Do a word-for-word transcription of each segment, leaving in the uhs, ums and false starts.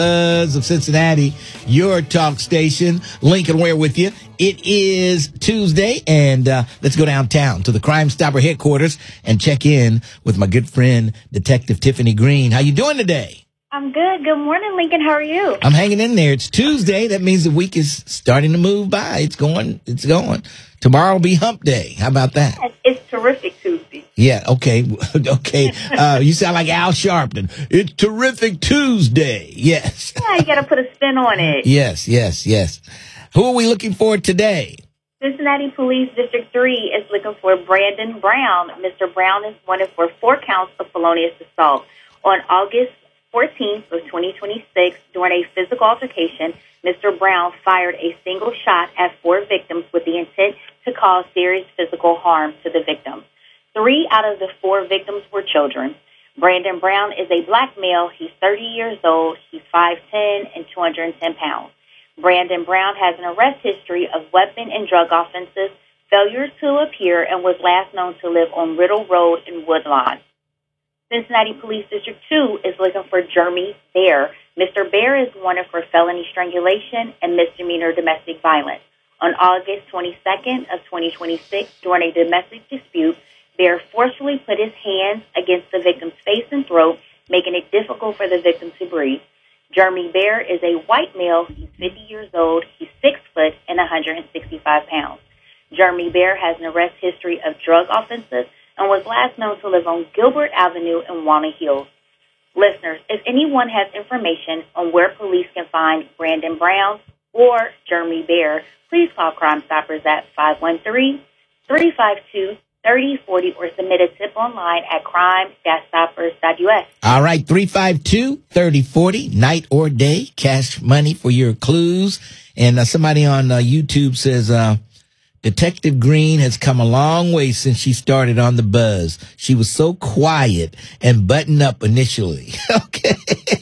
Buzz of Cincinnati, your talk station. Lincoln Ware with you. It is Tuesday, and uh, let's go downtown to the Crime Stopper headquarters and check in with my good friend, Detective Tiffany Green. How you doing today? I'm good. Good morning, Lincoln. How are you? I'm hanging in there. It's Tuesday. That means the week is starting to move by. It's going. It's going. Tomorrow will be hump day. How about that? It's terrific Tuesday. Yeah, okay. Okay. Uh, you sound like Al Sharpton. It's terrific Tuesday. Yes. Yeah, you got to put a spin on it. Yes, yes, yes. Who are we looking for today? Cincinnati Police District three is looking for Brandon Brown. Mister Brown is wanted for four counts of felonious assault. On August fourteenth of twenty twenty-six, during a physical altercation, Mister Brown fired a single shot at four victims with the intent to cause serious physical harm to the victims. Three out of the four victims were children. Brandon Brown is a black male. He's thirty years old. He's five ten and two hundred ten pounds. Brandon Brown has an arrest history of weapon and drug offenses, failure to appear, and was last known to live on Riddle Road in Woodlawn. Cincinnati Police District two is looking for Jeremy Bear. Mister Bear is wanted for felony strangulation and misdemeanor domestic violence. On August twenty-second of twenty twenty-six, during a domestic dispute, Bear forcefully put his hands against the victim's face and throat, making it difficult for the victim to breathe. Jeremy Bear is a white male. He's fifty years old. He's six foot and one hundred sixty-five pounds. Jeremy Bear has an arrest history of drug offenses and was last known to live on Gilbert Avenue in Walnut Hills. Listeners, if anyone has information on where police can find Brandon Brown or Jeremy Bear, please call Crime Stoppers at five one three, three five two, three zero four zero or submit a tip online at crime dash stoppers dot U S. All right, three five two, three zero four zero, night or day, cash money for your clues. And uh, somebody on uh, YouTube says, uh, Detective Green has come a long way since she started on the Buzz. She was so quiet and buttoned up initially. Okay.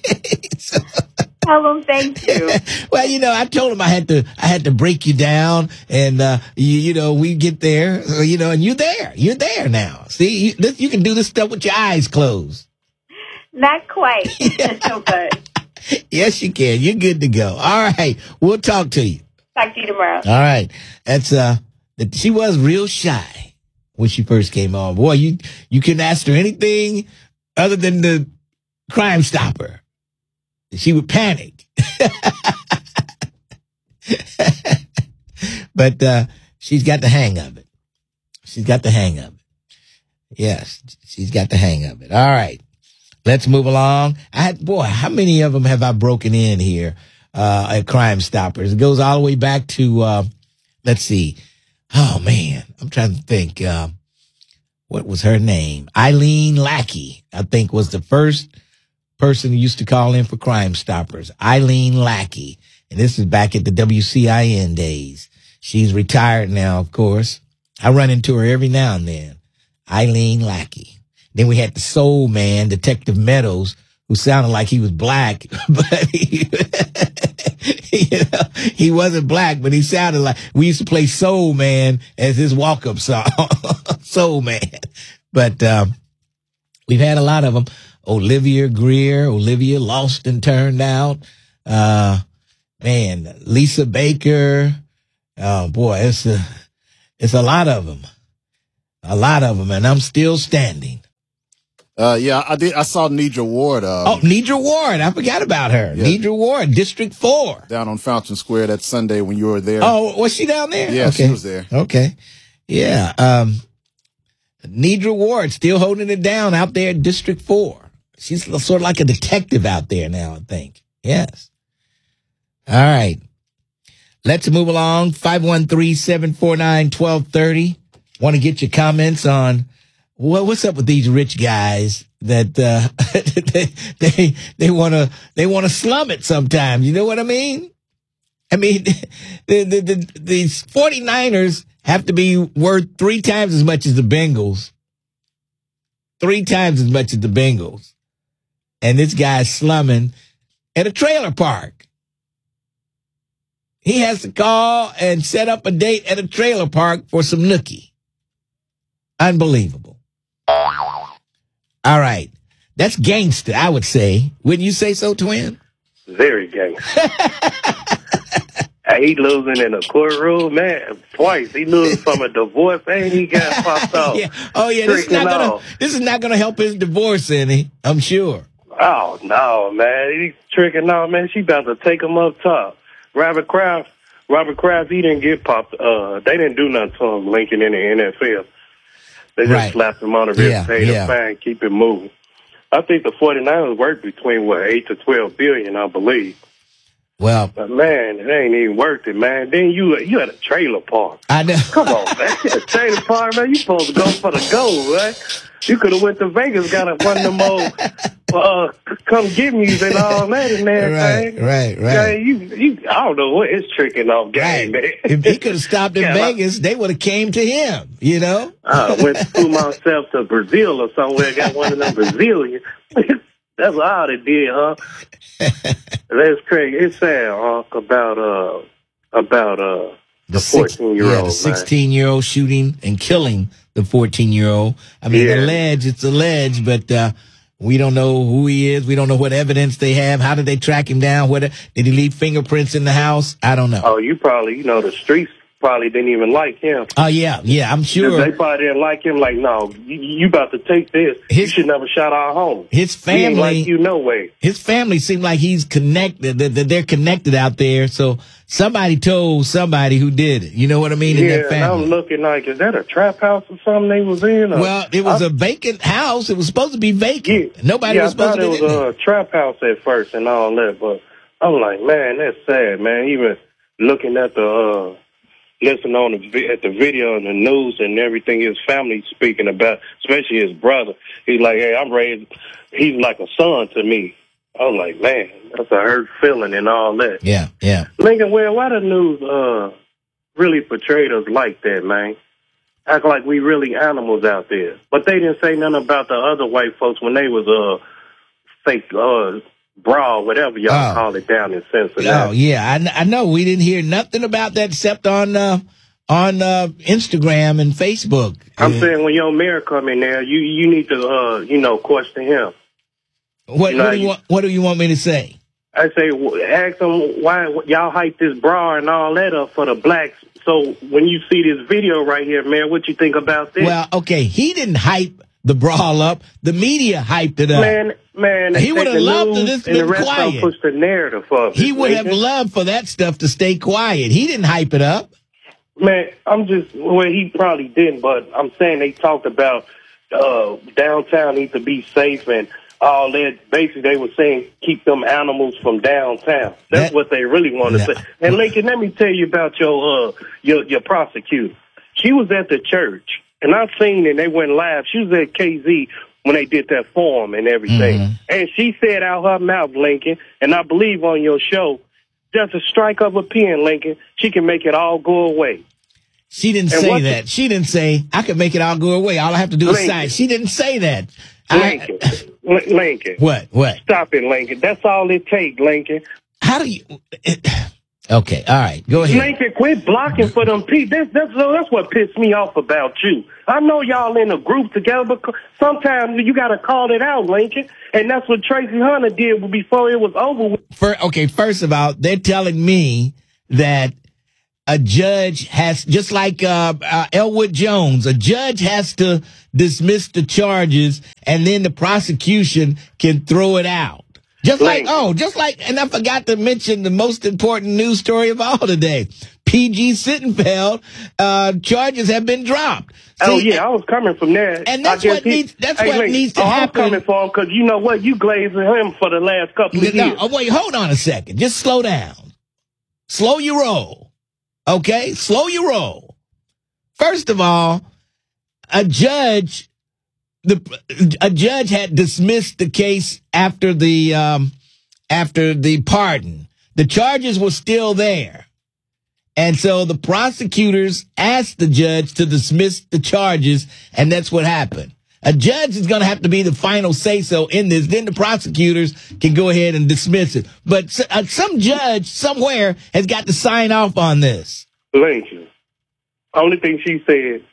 So, tell them thank you. Well, you know, I told him I had to, I had to break you down, and uh, you, you know, we get there, uh, you know, and you're there, you're there now. See, you, this, you can do this stuff with your eyes closed. Not quite. But yes, you can. You're good to go. All right, we'll talk to you. Talk to you tomorrow. All right, that's uh, she was real shy when she first came on. Boy, you you couldn't ask her anything other than the Crime Stopper. She would panic. But uh, she's got the hang of it. She's got the hang of it. Yes, she's got the hang of it. All right, let's move along. I had, boy, how many of them have I broken in here uh, at Crime Stoppers? It goes all the way back to, uh, let's see. Oh, man, I'm trying to think. Uh, what was her name? Eileen Lackey, I think, was the first person who used to call in for Crime Stoppers, Eileen Lackey. And this is back at the W C I N days. She's retired now, of course. I run into her every now and then. Eileen Lackey. Then we had the soul man, Detective Meadows, who sounded like he was black, but he, you know, he wasn't black, but he sounded like, we used to play Soul Man as his walk-up song. Soul Man. But um, we've had a lot of them. Olivia Greer, Olivia Lost and Turned Out. Uh, man, Lisa Baker. Oh boy, it's a, it's a lot of them. A lot of them, and I'm still standing. Uh, yeah, I did. I saw Nidra Ward. Um, oh, Nidra Ward. I forgot about her. Yeah. Nidra Ward, District four. Down on Fountain Square that Sunday when you were there. Oh, was she down there? Yeah, okay. She was there. Okay. Yeah. Um, Nidra Ward still holding it down out there at District four. She's sort of like a detective out there now, I think. Yes. All right. Let's move along. five one three, seven four nine, one two three zero. Want to get your comments on what, what's up with these rich guys that uh, they they they want to they want to slum it sometimes. You know what I mean? I mean, the, the, the, these 49ers have to be worth three times as much as the Bengals. Three times as much as the Bengals. And this guy's slumming at a trailer park. He has to call and set up a date at a trailer park for some nookie. Unbelievable. All right. That's gangster, I would say. Wouldn't you say so, twin? Very gangster. He losing in a courtroom, man, twice. He losing from a divorce, and he got popped off. Yeah. Oh yeah, this is not gonna off. this is not gonna help his divorce any, I'm sure. Oh no, man, he's tricking out, man. She about to take him up top. Robert Kraft, Robert Kraft, he didn't get popped. Uh, they didn't do nothing to him, Lincoln, in the N F L. They just right. slapped him on the wrist, yeah, paid yeah. him fine, keep it moving. I think the 49ers worth between what eight to twelve billion, I believe. Well, but man, it ain't even worth it, man. Then you you at a trailer park. I know. Come on, man. A trailer park, man. You supposed to go for the gold, right? You could have went to Vegas, got a one of them old uh, come get me's and all that in there, right, man. Right, right, right. You, you, I don't know what is tricking off game, right. man. If he could have stopped in yeah, Vegas, they would have came to him, you know? I went to flew myself to Brazil or somewhere, got one of them Brazilians. That's all they did, huh? That's crazy. It's sad, huh? About uh, about uh, the fourteen-year-old, yeah, the sixteen-year-old shooting and killing the fourteen-year-old. I mean, yeah. alleged, it's alleged, but uh, we don't know who he is. We don't know what evidence they have. How did they track him down? What did he leave fingerprints in the house? I don't know. Oh, you probably, you know, the streets probably didn't even like him. Oh, yeah, yeah, I'm sure. They probably didn't like him. Like, no, you, you about to take this. His, you should never shot our home. His family, he ain't like you, no way. His family seemed like he's connected. That, that they're connected out there. So somebody told somebody who did it. You know what I mean? Yeah, in that family. I'm looking like, is that a trap house or something they was in? Or, well, it was I, a vacant house. It was supposed to be vacant. Yeah, Nobody yeah, was supposed to be in I thought it was a trap house at first and all that, but I'm like, man, that's sad, man. Even looking at the. uh Listen on the at the video and the news and everything his family speaking about, especially his brother. He's like, hey, I'm raised. He's like a son to me. I was like, man, that's a hurt feeling and all that. Yeah, yeah. Lincoln, well, why the news uh really portrayed us like that, man? Act like we really animals out there. But they didn't say nothing about the other white folks when they was uh fake uh. brawl, whatever y'all oh. call it down in Cincinnati. Oh, yeah, I, I know. We didn't hear nothing about that except on uh, on uh, Instagram and Facebook. I'm uh, saying when your mayor come in there, you you need to, uh, you know, question him. What, you know, what, do you want, what do you want me to say? I say, ask them why y'all hype this brawl and all that up for the blacks. So when you see this video right here, man, what you think about this? Well, okay, he didn't hype the brawl up. The media hyped it up. Man, man, he would have loved for this to be quiet. Push the narrative up. He would have loved for that stuff to stay quiet. He didn't hype it up. Man, I'm just, well, he probably didn't, but I'm saying they talked about uh, downtown needs to be safe and all that. Basically, they were saying keep them animals from downtown. That's that, what they really want to no. say. And Lincoln, let me tell you about your uh, your your prosecutor. She was at the church, and I seen it. And they went live. She was at K Z when they did that forum and everything. Mm-hmm. And she said out her mouth, Lincoln, and I believe on your show, just a strike of a pen, Lincoln, she can make it all go away. She didn't and say that. The, she didn't say, I can make it all go away. All I have to do is sign. She didn't say that. Lincoln. I, Lincoln. What? What? Stop it, Lincoln. That's all it takes, Lincoln. How do you... It, okay, all right. Go ahead. Lincoln, quit blocking for them people. That's, that's, that's what pissed me off about you. I know y'all in a group together, but sometimes you got to call it out, Lincoln. And that's what Tracy Hunter did before it was over with. For, okay, first of all, they're telling me that a judge has, just like uh, uh, Elwood Jones, a judge has to dismiss the charges and then the prosecution can throw it out. Just like, oh, just like, and I forgot to mention the most important news story of all today. P G Sittenfeld, uh, charges have been dropped. See, oh, yeah, I was coming from there. And that's what he, needs, that's hey, what Lincoln, needs to oh, happen. I'm coming for him because you know what? You glazing him for the last couple of no, years. Oh, wait, hold on a second. Just slow down. Slow your roll. Okay? Slow your roll. First of all, a judge, the a judge had dismissed the case after the um, after the pardon. The charges were still there. And so the prosecutors asked the judge to dismiss the charges, and that's what happened. A judge is going to have to be the final say-so in this. Then the prosecutors can go ahead and dismiss it. But some judge somewhere has got to sign off on this. Lincoln, only thing she said,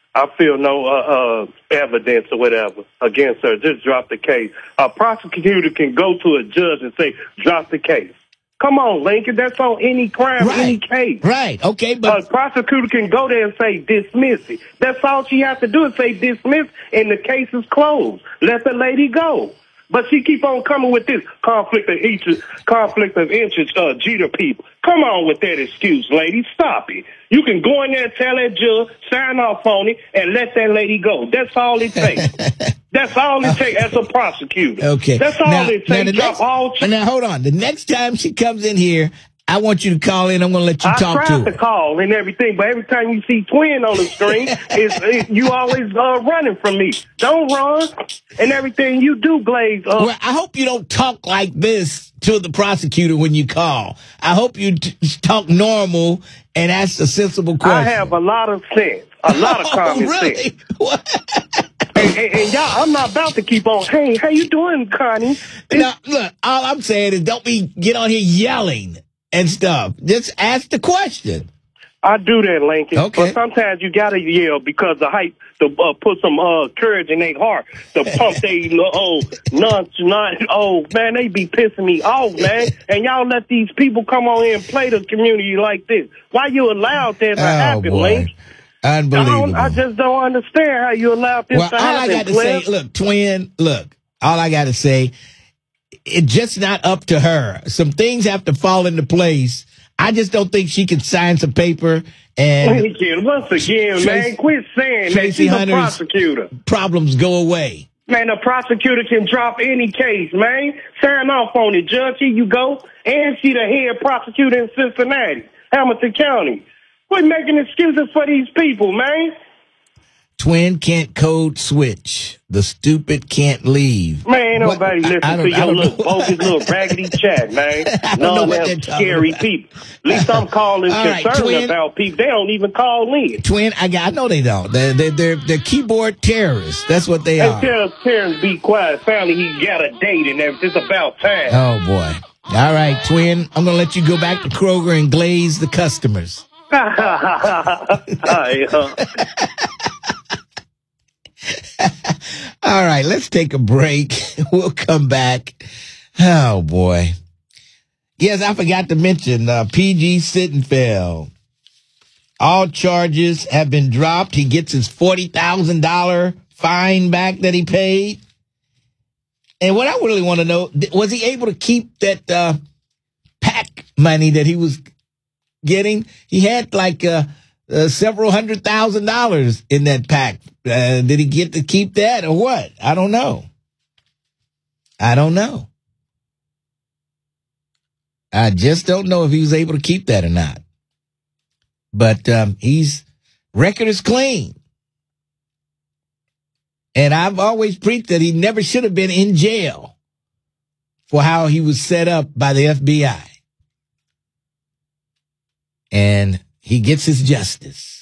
I feel no uh, uh, evidence or whatever against her. Just drop the case. A prosecutor can go to a judge and say, drop the case. Come on, Lincoln. That's on any crime, Right. any case. Right. Okay, but A prosecutor can go there and say, dismiss it. That's all she has to do is say dismiss, and the case is closed. Let the lady go. But she keep on coming with this conflict of interest, conflict of interest, uh, Jeter people. Come on with that excuse, lady. Stop it. You can go in there and tell that judge, sign off on it, and let that lady go. That's all it takes. That's all it takes as a prosecutor. okay. That's all now, it now takes. the Drop next, all. now hold on. The next time she comes in here, I want you to call in. I'm going to let you I talk to tried her. to call and everything, but every time you see Twin on the screen, it's, it, you always uh, running from me. Don't run. And everything you do, Glaze. Uh, Well, I hope you don't talk like this to the prosecutor when you call. I hope you t- talk normal and ask a sensible question. I have a lot of sense, a lot of Oh, common really? sense. What? And, and, and y'all, I'm not about to keep on. Hey, how you doing, Connie? Now, look, all I'm saying is don't be get on here yelling and stuff. Just ask the question. I do that, Lincoln. Okay. But sometimes you gotta yell because the hype to uh, put some uh, courage in their heart to pump they oh nonchalant. Oh man, they be pissing me off, man. And y'all let these people come on here and play the community like this. Why you allowed that to Oh, happen, boy. Link? I, Unbelievable. don't, I just don't understand how you allowed this well, to all happen. I got to Cliff. say, look, Twin, look, all I got to say, it's just not up to her. Some things have to fall into place. I just don't think she can sign some paper and Lincoln, once again, Tracy- man, quit saying that Tracy she's a Hunter's- prosecutor. problems go away. Man, a prosecutor can drop any case, man. Sign off on it, Judge. Here you go. And she the head prosecutor in Cincinnati, Hamilton County. Quit making excuses for these people, man. Twin can't code switch. The stupid can't leave. Man, ain't What? nobody I- listen I don't- to I your don't little know. bogus little raggedy chat, man. I don't know None what of they're them talking scary about. people. At least I'm calling All right, concerned Twin. about people. They don't even call in. Twin, I got. I know they don't. They're they're they're, they're keyboard terrorists. That's what they Hey, are. tell Terrence be quiet. Finally, he got a date and everything. It's about time. Oh boy. All right, Twin. I'm gonna let you go back to Kroger and glaze the customers. Hi, uh, All right, let's take a break. We'll come back. Oh boy. Yes, I forgot to mention uh, P G Sittenfeld. All charges have been dropped. He gets his forty thousand dollars fine back that he paid. And what I really want to know, was he able to keep that uh, PAC money that he was getting? He had like uh, uh, several hundred thousand dollars in that PAC. Uh, did he get to keep that or what? I don't know. I don't know. I just don't know if he was able to keep that or not. But um, he's record is clean. And I've always preached that he never should have been in jail for how he was set up by the F B I. And he gets his justice.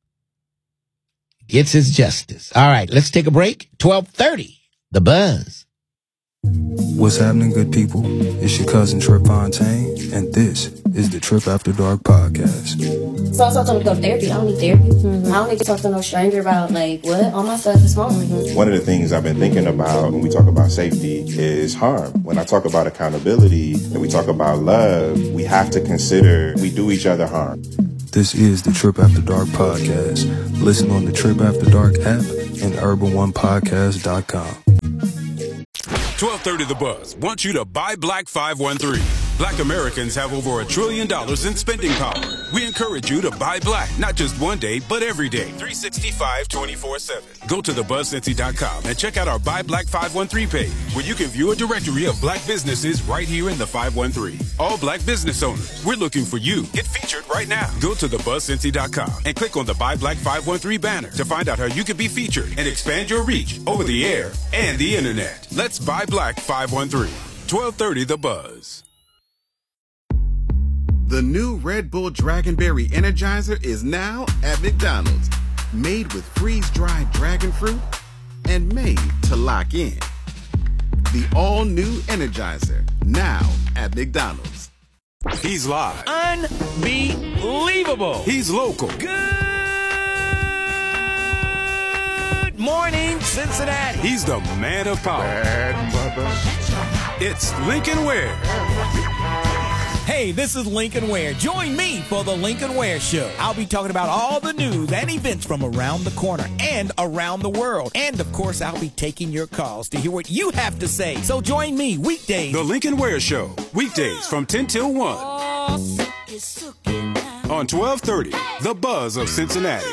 Gets his justice. All right, let's take a break. twelve thirty, The Buzz. What's happening, good people? It's your cousin Trip Fontaine, and this is the Trip After Dark podcast. So I told them to go to therapy. I don't need therapy. Mm-hmm. I don't need to talk to no stranger about, like, what? All my stuff is fine. Mm-hmm. One of the things I've been thinking about when we talk about safety is harm. When I talk about accountability and we talk about love, we have to consider we do each other harm. This is the Trip After Dark podcast. Listen on the Trip After Dark app and urban one podcast dot com. twelve thirty The Buzz wants you to buy Black five one three. Black Americans have over a trillion dollars in spending power. We encourage you to buy black, not just one day, but every day, three sixty-five, twenty-four seven. Go to the buzz cincy dot com and check out our Buy Black five one three page, where you can view a directory of black businesses right here in the five one three. All black business owners, we're looking for you. Get featured right now. Go to the buzz cincy dot com and click on the Buy Black five one three banner to find out how you can be featured and expand your reach over the air and the internet. Let's buy Black five one three. twelve thirty The Buzz. The new Red Bull Dragonberry Energizer is now at McDonald's. Made with freeze-dried dragon fruit and made to lock in. The all-new Energizer, now at McDonald's. He's live. Unbelievable. He's local. Good Good morning, Cincinnati. He's the man of power. Bad mother. It's Lincoln Ware. Hey, this is Lincoln Ware. Join me for the Lincoln Ware Show. I'll be talking about all the news and events from around the corner and around the world. And, of course, I'll be taking your calls to hear what you have to say. So join me weekdays. The Lincoln Ware Show. Weekdays from ten till one. On twelve thirty, The Buzz of Cincinnati.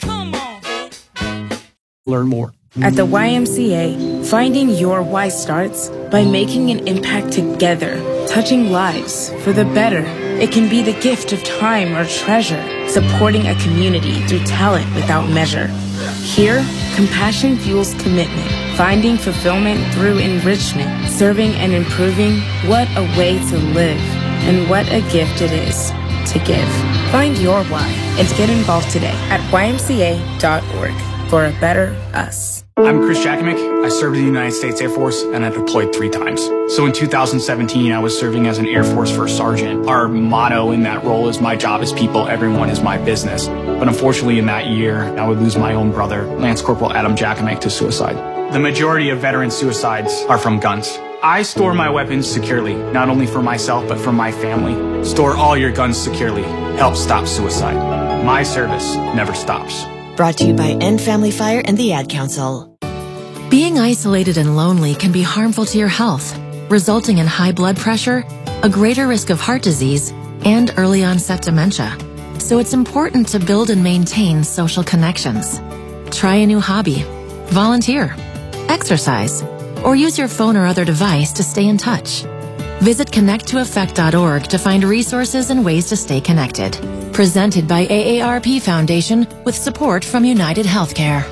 Learn more. At the Y M C A, finding your why starts by making an impact together, touching lives for the better. It can be the gift of time or treasure, supporting a community through talent without measure. Here, compassion fuels commitment, finding fulfillment through enrichment, serving and improving. What a way to live, and what a gift it is to give. Find your why and get involved today at Y M C A dot org for a better us. I'm Chris Jakimick. I served in the United States Air Force and I deployed three times. So in two thousand seventeen, I was serving as an Air Force First Sergeant. Our motto in that role is my job is people, everyone is my business. But unfortunately in that year, I would lose my own brother, Lance Corporal Adam Jakimick, to suicide. The majority of veteran suicides are from guns. I store my weapons securely, not only for myself, but for my family. Store all your guns securely. Help stop suicide. My service never stops. Brought to you by End Family Fire and the Ad Council. Being isolated and lonely can be harmful to your health, resulting in high blood pressure, a greater risk of heart disease, and early onset dementia. So it's important to build and maintain social connections. Try a new hobby, volunteer, exercise, or use your phone or other device to stay in touch. Visit connect to effect dot org to find resources and ways to stay connected. Presented by A A R P Foundation with support from United Healthcare.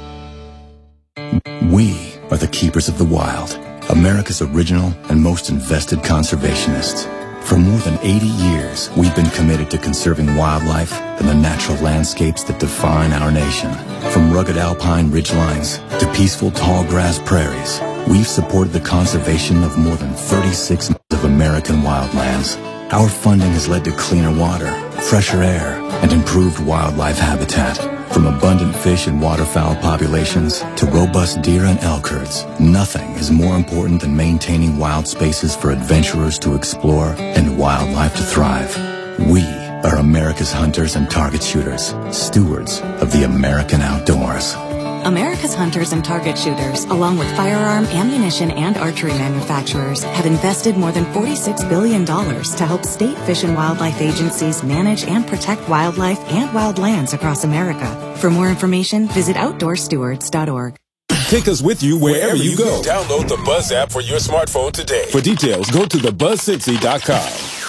We are the keepers of the wild, America's original and most invested conservationists. For more than eighty years, we've been committed to conserving wildlife and the natural landscapes that define our nation. From rugged alpine ridgelines to peaceful tall grass prairies, we've supported the conservation of more than thirty-six miles of American wildlands. Our funding has led to cleaner water, fresher air, and improved wildlife habitat. From abundant fish and waterfowl populations to robust deer and elk herds, nothing is more important than maintaining wild spaces for adventurers to explore and wildlife to thrive. We are America's hunters and target shooters, stewards of the American outdoors. America's hunters and target shooters, along with firearm, ammunition, and archery manufacturers, have invested more than forty-six billion dollars to help state fish and wildlife agencies manage and protect wildlife and wildlands across America. For more information, visit outdoor stewards dot org. Take us with you wherever you go. Download the Buzz app for your smartphone today. For details, go to the buzz cincy dot com.